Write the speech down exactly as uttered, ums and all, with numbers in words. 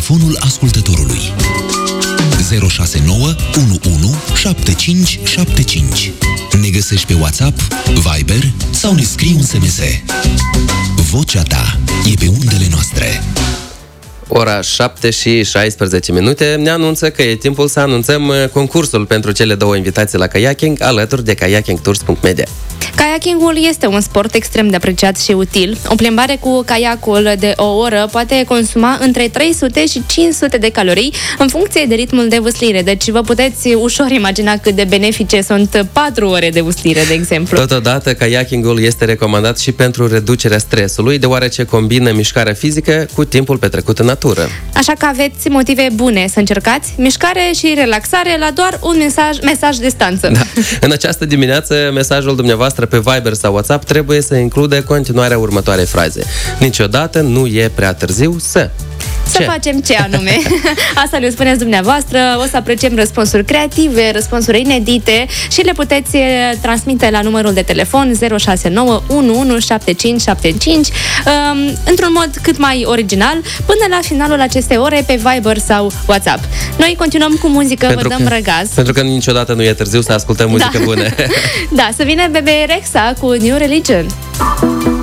telefonul ascultătorului. zero șase nouă unu unu șapte cinci șapte cinci. Ne găsești pe WhatsApp, Viber sau ne scrii un S M S. Vocea ta e pe undele noastre. Ora șapte și șaisprezece minute ne anunță că e timpul să anunțăm concursul pentru cele două invitații la kayaking alături de kayaking tours punct media. Kayakingul este un sport extrem de apreciat și util. O plimbare cu kayakul de o oră poate consuma între trei sute și cinci sute de calorii în funcție de ritmul de vâslire. Deci vă puteți ușor imagina cât de benefice sunt patru ore de vâslire, de exemplu. Totodată, kayakingul este recomandat și pentru reducerea stresului, deoarece combină mișcarea fizică cu timpul petrecut în natură. Așa că aveți motive bune să încercați mișcare și relaxare la doar un mesaj, mesaj de distanță. Da. În această dimineață, mesajul dumneavoastră pe Viber sau WhatsApp trebuie să include continuarea următoarei fraze. Niciodată nu e prea târziu să... Să ce? facem ce anume? Asta le spuneți dumneavoastră. O să apreciem răspunsuri creative, răspunsuri inedite și le puteți transmite la numărul de telefon zero șase nouă unu unu șapte cinci șapte cinci um, într-un mod cât mai original până la finalul acestei ore pe Viber sau WhatsApp. Noi continuăm cu muzică, pentru vă dăm că, răgaz. Pentru că niciodată nu e târziu să ascultăm muzică da. bună. Da, să vină Bebe Rexha cu New Religion.